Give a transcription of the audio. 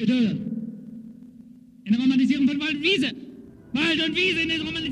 Bitte. In der Romanisierung von Wald und Wiese. Wald und Wiese in der Romanisierung.